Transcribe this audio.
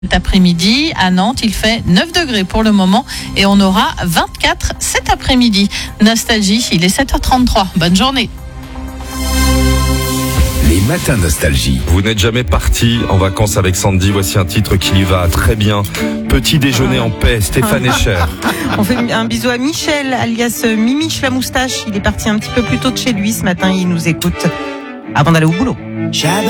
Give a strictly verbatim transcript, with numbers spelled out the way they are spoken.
Cet après-midi, à Nantes, il fait neuf degrés pour le moment et on aura vingt-quatre cet après-midi. Nostalgie, il est sept heures trente-trois. Bonne journée. Les matins nostalgie. Vous n'êtes jamais parti en vacances avec Sandy. Voici un titre qui lui va très bien. Petit déjeuner en paix, Stéphane Escher. On fait un bisou à Michel, alias Mimiche la moustache. Il est parti un petit peu plus tôt de chez lui ce matin. Il nous écoute avant d'aller au boulot. J'adore